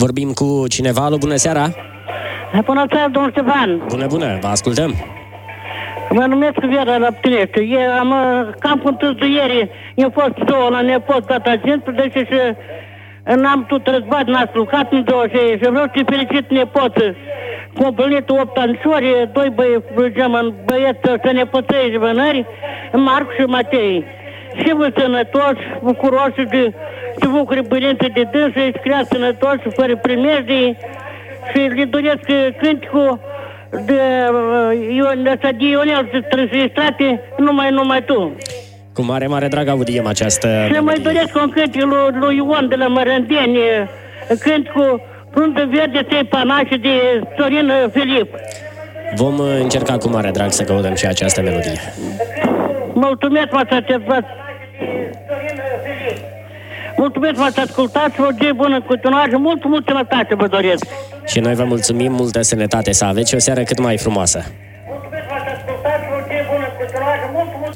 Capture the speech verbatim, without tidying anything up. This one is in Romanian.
Vorbim cu cineva. Alo, bună seara! Bună seara, domnul Ștefan! Bună, bună, vă ascultăm! Mă numesc Vera Laptinești. Eu am cam cu întârziere. Eu am fost două la nepot data cincisprezece și n-am tot răzbat, n-a slucat în două și, și vreau să-i felicit nepoță. Cu împlinit opt anișori, doi băieți, băieți să nepoței vânări, Marc și Matei. Și vă sănătoși, bucuroși de să bucuri părinții de dânsă, și creați sănătoși, fără primejdii. Și le doresc cânticul de Ionel Trăsistrate, numai, numai tu. Cu mare, mare drag audiem această Și mai doresc un cântic lui, lui Ion de la Mărândeni, cânticul Fruntă Verde, Tei Panache de Sorin Filip. Vom încerca cu mare drag să căutăm și această melodie. Mulțumesc, m-ați ascultat. Mulțumesc, m-ați ascultat și o zi bună în continuare. Mult, mult sănătate vă doresc. Și noi vă mulțumim, multă sănătate să aveți și o seară cât mai frumoasă.